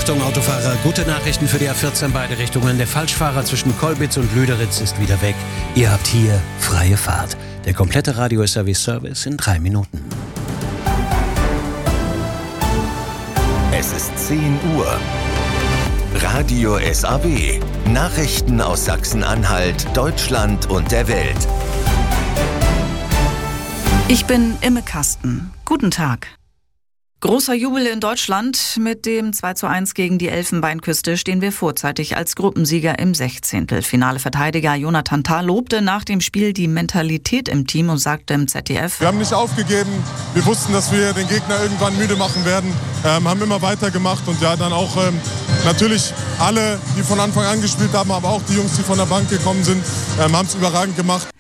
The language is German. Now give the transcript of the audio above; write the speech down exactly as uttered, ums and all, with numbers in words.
Achtung Autofahrer, gute Nachrichten für die A vierzehn beide Richtungen. Der Falschfahrer zwischen Kolbitz und Lüderitz ist wieder weg. Ihr habt hier freie Fahrt. Der komplette Radio-S R W-Service in drei Minuten. Es ist zehn Uhr. Radio S A W. Nachrichten aus Sachsen-Anhalt, Deutschland und der Welt. Ich bin Imme Kasten. Guten Tag. Großer Jubel in Deutschland. Mit dem zwei zu eins gegen die Elfenbeinküste stehen wir vorzeitig als Gruppensieger im Sechzehntelfinale. Verteidiger Jonathan Tah lobte nach dem Spiel die Mentalität im Team und sagte im Z D F: Wir haben nicht aufgegeben. Wir wussten, dass wir den Gegner irgendwann müde machen werden. Ähm, haben immer weitergemacht und ja, dann auch ähm, natürlich alle, die von Anfang an gespielt haben, aber auch die Jungs, die von der Bank gekommen sind, ähm, haben es überragend gemacht.